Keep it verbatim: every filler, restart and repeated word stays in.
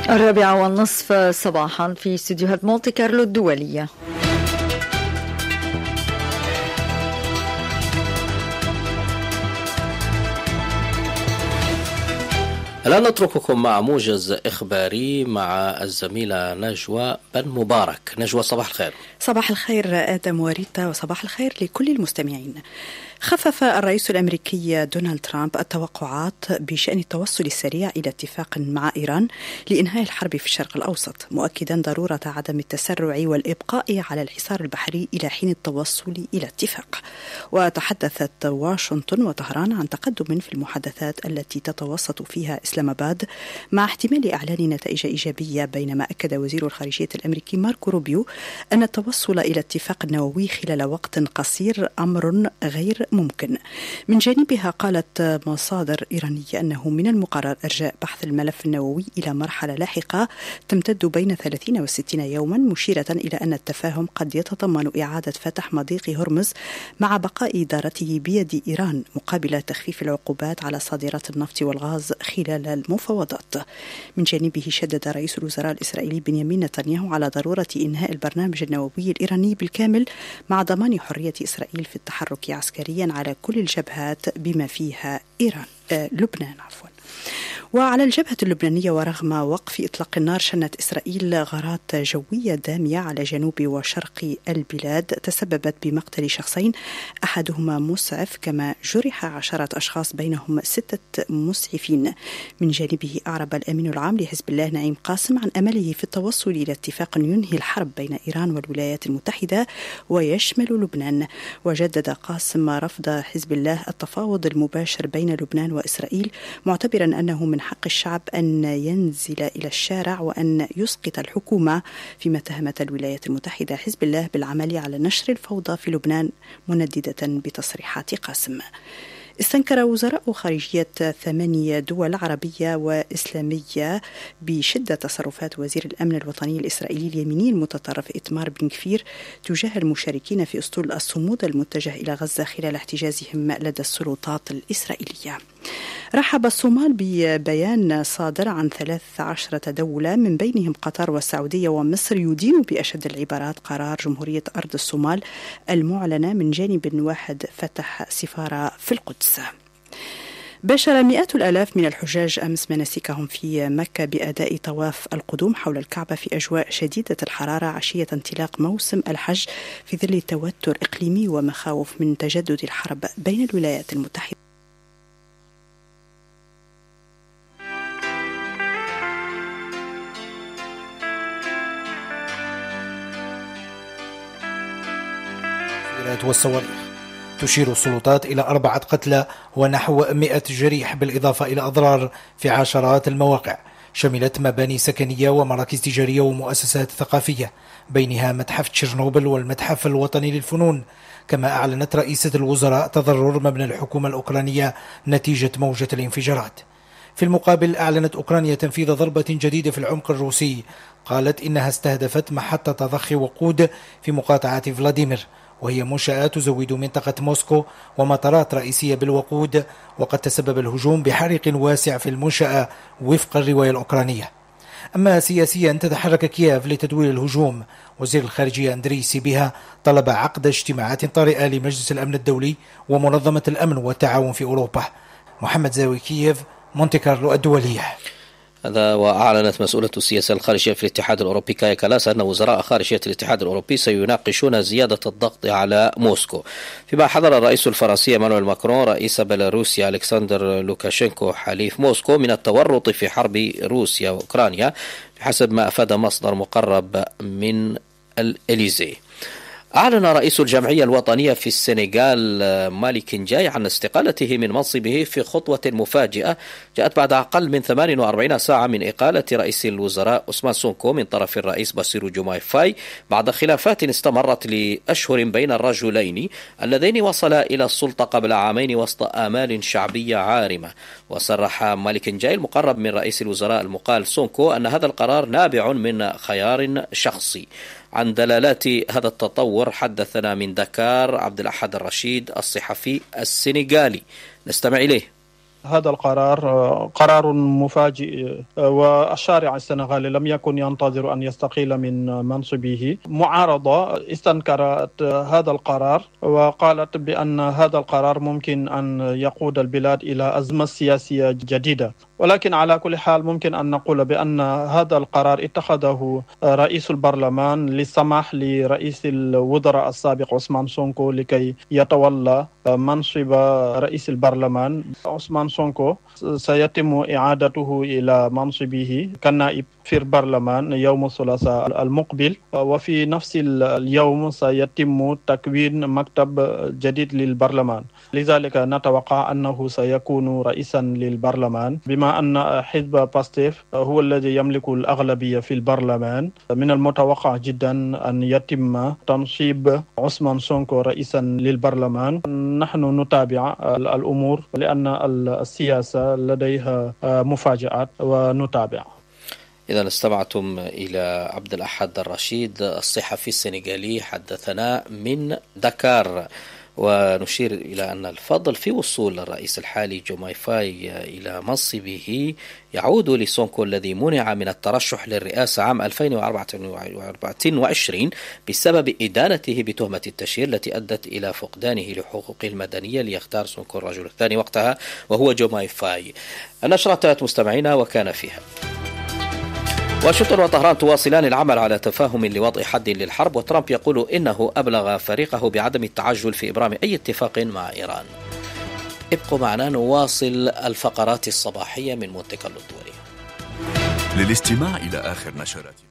الرابعة والنصف صباحا في استديوهات مونتي كارلو الدولية. الآن نترككم مع موجز إخباري مع الزميلة نجوى بن مبارك. نجوى، صباح الخير. صباح الخير آدم وريتا، وصباح الخير لكل المستمعين. خفف الرئيس الأمريكي دونالد ترامب التوقعات بشأن التوصل السريع إلى اتفاق مع إيران لإنهاء الحرب في الشرق الأوسط، مؤكدا ضرورة عدم التسرع والإبقاء على الحصار البحري إلى حين التوصل إلى اتفاق. وتحدثت واشنطن وطهران عن تقدم في المحادثات التي تتوسط فيها إسلام آباد مع احتمال إعلان نتائج إيجابية، بينما أكد وزير الخارجية الأمريكي ماركو روبيو أن التوصل إلى اتفاق نووي خلال وقت قصير أمر غير ممكن. من جانبها قالت مصادر إيرانية أنه من المقرر إرجاء بحث الملف النووي إلى مرحلة لاحقة تمتد بين ثلاثين وستين يوما، مشيرة إلى أن التفاهم قد يتضمن إعادة فتح مضيق هرمز مع بقاء إدارته بيد إيران مقابل تخفيف العقوبات على صادرات النفط والغاز خلال المفاوضات. من جانبه شدد رئيس الوزراء الإسرائيلي بنيامين نتنياهو على ضرورة إنهاء البرنامج النووي الإيراني بالكامل مع ضمان حرية إسرائيل في التحرك عسكريا على كل الجبهات بما فيها إيران آه لبنان عفوا. وعلى الجبهة اللبنانية، ورغم وقف إطلاق النار، شنت إسرائيل غارات جوية دامية على جنوب وشرق البلاد تسببت بمقتل شخصين أحدهما مسعف، كما جرح عشرة أشخاص بينهم ستة مسعفين. من جانبه أعرب الأمين العام لحزب الله نعيم قاسم عن أمله في التوصل إلى اتفاق ينهي الحرب بين إيران والولايات المتحدة ويشمل لبنان. وجدد قاسم رفض حزب الله التفاوض المباشر بين لبنان وإسرائيل، معتبرا أنه من حق الشعب أن ينزل إلى الشارع وأن يسقط الحكومة، فيما اتهمت الولايات المتحدة حزب الله بالعمل على نشر الفوضى في لبنان، منددة بتصريحات قاسم. استنكر وزراء خارجية ثمانية دول عربية وإسلامية بشدة تصرفات وزير الأمن الوطني الإسرائيلي اليميني المتطرف إتمار بن كفير تجاه المشاركين في أسطول الصمود المتجه إلى غزة خلال احتجازهم لدى السلطات الإسرائيلية. رحب الصومال ببيان صادر عن ثلاث عشرة دولة من بينهم قطر والسعودية ومصر يدين بأشد العبارات قرار جمهورية أرض الصومال المعلنة من جانب واحد فتح سفارة في القدس. باشر مئات الآلاف من الحجاج أمس مناسكهم في مكة بأداء طواف القدوم حول الكعبة في أجواء شديدة الحرارة عشية انطلاق موسم الحج، في ظل توتر إقليمي ومخاوف من تجدد الحرب بين الولايات المتحدة. والصواريخ. تشير السلطات إلى أربعة قتلى ونحو مئة جريح، بالإضافة إلى أضرار في عشرات المواقع شملت مباني سكنية ومراكز تجارية ومؤسسات ثقافية، بينها متحف تشيرنوبل والمتحف الوطني للفنون. كما أعلنت رئيسة الوزراء تضرر مبنى الحكومة الأوكرانية نتيجة موجة الانفجارات. في المقابل أعلنت أوكرانيا تنفيذ ضربة جديدة في العمق الروسي، قالت إنها استهدفت محطة ضخ وقود في مقاطعة فلاديمير، وهي منشآت تزود منطقة موسكو ومطارات رئيسية بالوقود، وقد تسبب الهجوم بحريق واسع في المنشأة وفق الرواية الأوكرانية. أما سياسيا، تتحرك كييف لتدوير الهجوم. وزير الخارجية أندري سيبيها طلب عقد اجتماعات طارئة لمجلس الأمن الدولي ومنظمة الأمن والتعاون في أوروبا. محمد زاوي، كييف، مونتي كارلو الدولية. هذا. وأعلنت مسؤولة السياسة الخارجية في الاتحاد الأوروبي كايا كالاس أن وزراء خارجية الاتحاد الأوروبي سيناقشون زيادة الضغط على موسكو، فيما حذر الرئيس الفرنسي إيمانويل ماكرون رئيس بيلاروسيا ألكسندر لوكاشينكو حليف موسكو من التورط في حرب روسيا وأوكرانيا، بحسب ما أفاد مصدر مقرب من الإليزي. أعلن رئيس الجمعية الوطنية في السنغال مالي كنجاي عن استقالته من منصبه في خطوة مفاجئة جاءت بعد أقل من ثمان وأربعين ساعة من إقالة رئيس الوزراء عثمان سونكو من طرف الرئيس باسيرو جوماي فاي، بعد خلافات استمرت لأشهر بين الرجلين اللذين وصلا إلى السلطة قبل عامين وسط آمال شعبية عارمة. وصرح مالي كنجاي المقرب من رئيس الوزراء المقال سونكو أن هذا القرار نابع من خيار شخصي. عن دلالات هذا التطور حدثنا من دكار عبد الأحد الرشيد الصحفي السنغالي، نستمع إليه. هذا القرار قرار مفاجئ، والشارع السنغالي لم يكن ينتظر أن يستقيل من منصبه. معارضة استنكرت هذا القرار وقالت بأن هذا القرار ممكن أن يقود البلاد إلى أزمة سياسية جديدة. ولكن على كل حال ممكن أن نقول بأن هذا القرار اتخذه رئيس البرلمان للسماح لرئيس الوزراء السابق عثمان سونكو لكي يتولى منصب رئيس البرلمان. عثمان سونكو سيتم إعادته إلى منصبه كنائب في البرلمان يوم الثلاثاء المقبل، وفي نفس اليوم سيتم تكوين مكتب جديد للبرلمان. لذلك نتوقع أنه سيكون رئيسا للبرلمان، بما أن حزب باستيف هو الذي يملك الأغلبية في البرلمان. من المتوقع جدا أن يتم تنصيب عثمان سونكو رئيسا للبرلمان. نحن نتابع الأمور لأن السياسة لديها مفاجآت ونتابع. إذا استمعتم إلى عبد الأحد الرشيد الصحفي السنغالي حدثنا من دكار. ونشير إلى أن الفضل في وصول الرئيس الحالي جوماي فاي إلى منصبه يعود لسونكو الذي منع من الترشح للرئاسة عام ألفين وأربعة وعشرين بسبب إدانته بتهمة التشهير التي أدت إلى فقدانه لحقوقه المدنية ليختار سونكو الرجل الثاني وقتها وهو جوماي فاي. النشرة انتهت مستمعينا وكان فيها: واشنطن وطهران تواصلان العمل على تفاهم لوضع حد للحرب، وترامب يقول إنه أبلغ فريقه بعدم التعجل في إبرام أي اتفاق مع إيران. ابقوا معنا نواصل الفقرات الصباحية من مونتي كارلو الدولية. للاستماع إلى آخر نشرات